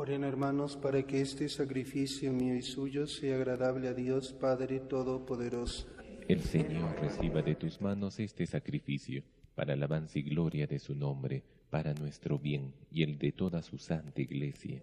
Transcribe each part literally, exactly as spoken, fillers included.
Oren, hermanos, para que este sacrificio mío y suyo sea agradable a Dios Padre Todopoderoso. El Señor reciba de tus manos este sacrificio, para alabanza y gloria de su nombre, para nuestro bien y el de toda su santa Iglesia.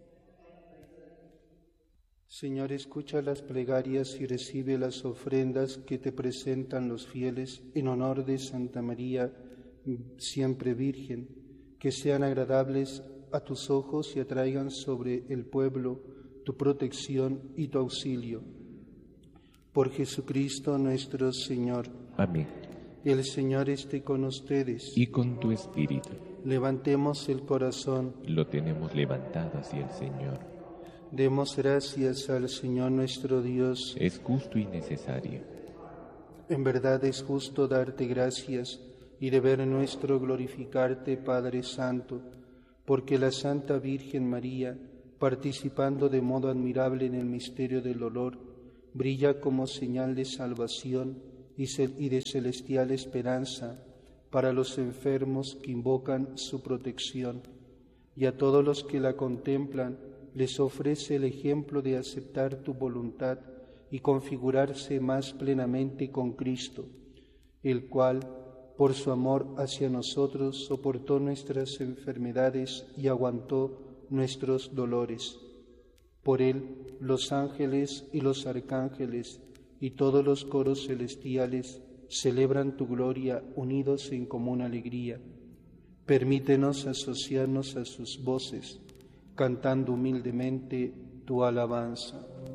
Señor, escucha las plegarias y recibe las ofrendas que te presentan los fieles en honor de Santa María, siempre Virgen, que sean agradables a tus ojos y atraigan sobre el pueblo tu protección y tu auxilio. Por Jesucristo nuestro Señor. Amén. El Señor esté con ustedes. Y con tu espíritu. Levantemos el corazón. Lo tenemos levantado hacia el Señor. Demos gracias al Señor nuestro Dios. Es justo y necesario. En verdad es justo darte gracias y deber nuestro glorificarte, Padre Santo, porque la Santa Virgen María, participando de modo admirable en el misterio del dolor, brilla como señal de salvación y de celestial esperanza para los enfermos que invocan su protección, y a todos los que la contemplan les ofrece el ejemplo de aceptar tu voluntad y configurarse más plenamente con Cristo, el cual, por su amor hacia nosotros, soportó nuestras enfermedades y aguantó nuestros dolores. Por él, los ángeles y los arcángeles y todos los coros celestiales celebran tu gloria unidos en común alegría. Permítenos asociarnos a sus voces, cantando humildemente tu alabanza.